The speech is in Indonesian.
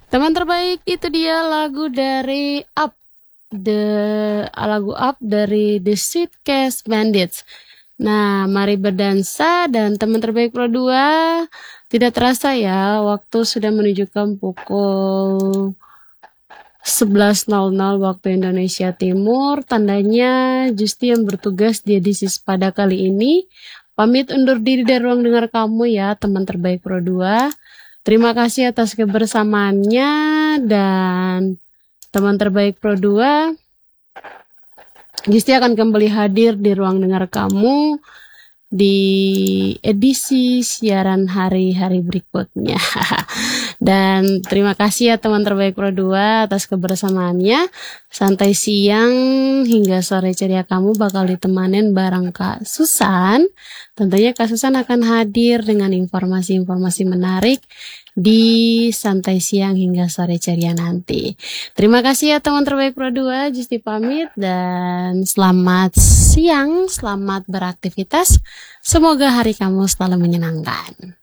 Teman terbaik, itu dia lagu dari lagu Up dari The Suitcase Bandits. Nah, mari berdansa dan teman terbaik Pro 2. Tidak terasa ya, waktu sudah menunjukkan pukul 11.00 waktu Indonesia Timur. Tandanya Justi yang bertugas di edisi pada kali ini pamit undur diri dari ruang dengar kamu ya, teman terbaik Pro 2. Terima kasih atas kebersamaannya, dan teman terbaik Pro 2, Justi akan kembali hadir di ruang dengar kamu di edisi siaran hari-hari berikutnya. Dan terima kasih ya teman terbaik Pro 2 atas kebersamaannya. Santai siang hingga sore ceria kamu bakal ditemanin bareng Kak Susan. Tentunya Kak Susan akan hadir dengan informasi-informasi menarik di santai siang hingga sore ceria nanti. Terima kasih ya teman terbaik Pro 2, Justi pamit dan selamat siang, selamat beraktivitas. Semoga hari kamu selalu menyenangkan.